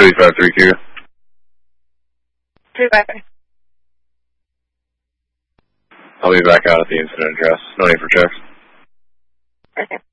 353Q. 353. I'll be back out at the incident address. No need for checks. Okay.